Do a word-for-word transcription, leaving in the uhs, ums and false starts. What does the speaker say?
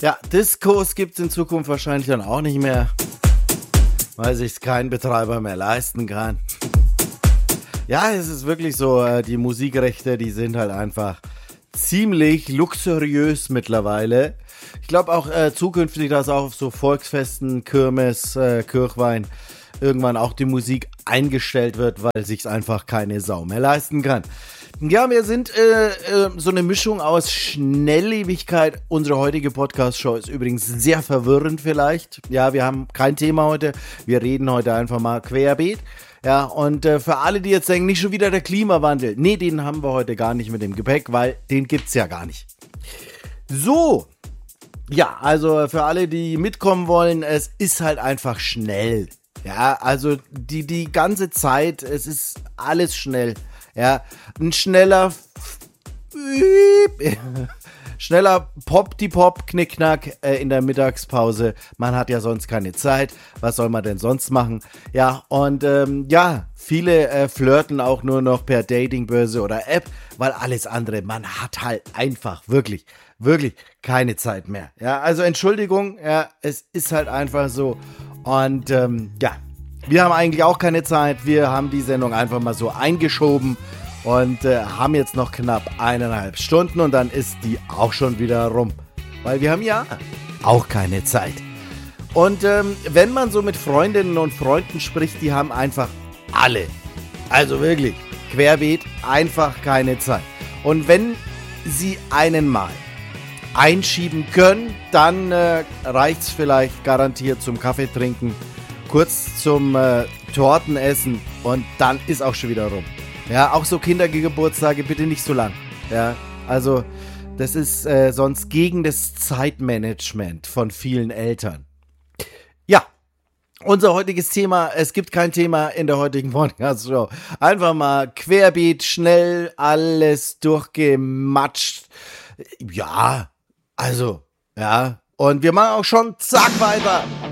Ja, Discos gibt es in Zukunft wahrscheinlich dann auch nicht mehr, weil sich kein Betreiber mehr leisten kann. Ja, es ist wirklich so, die Musikrechte, die sind halt einfach ziemlich luxuriös mittlerweile. Ich glaube auch äh, zukünftig, dass auch auf so Volksfesten, Kirmes, äh, Kirchwein irgendwann auch die Musik eingestellt wird, weil sich's einfach keine Sau mehr leisten kann. Ja, wir sind äh, äh, so eine Mischung aus Schnelllebigkeit. Unsere heutige Podcast-Show ist übrigens sehr verwirrend vielleicht. Ja, wir haben kein Thema heute. Wir reden heute einfach mal querbeet. Ja, und äh, für alle, die jetzt denken, nicht schon wieder der Klimawandel. Nee, den haben wir heute gar nicht mit dem Gepäck, weil den gibt's ja gar nicht. So. Ja, also für alle, die mitkommen wollen, es ist halt einfach schnell. Ja, also die, die ganze Zeit, es ist alles schnell. Ja, ein schneller, schneller Pop-die-Pop, Knickknack äh, in der Mittagspause. Man hat ja sonst keine Zeit. Was soll man denn sonst machen? Ja, und ähm, ja, viele äh, flirten auch nur noch per Datingbörse oder App, weil alles andere, man hat halt einfach wirklich, wirklich keine Zeit mehr. Ja, also Entschuldigung, ja, es ist halt einfach so. Und ähm, ja, wir haben eigentlich auch keine Zeit. Wir haben die Sendung einfach mal so eingeschoben und äh, haben jetzt noch knapp eineinhalb Stunden und dann ist die auch schon wieder rum. Weil wir haben ja auch keine Zeit. Und ähm, wenn man so mit Freundinnen und Freunden spricht, die haben einfach alle, also wirklich querbeet, einfach keine Zeit. Und wenn sie einen mal einschieben können, dann äh, reicht's vielleicht garantiert zum Kaffee trinken, kurz zum äh, Tortenessen und dann ist auch schon wieder rum. Ja, auch so Kindergeburtstage bitte nicht so lang. Ja, also das ist äh, sonst gegen das Zeitmanagement von vielen Eltern. Ja, unser heutiges Thema, es gibt kein Thema in der heutigen Podcast-Show. Einfach mal querbeet, schnell, alles durchgematscht. Ja, also, ja. Und wir machen auch schon zack weiter.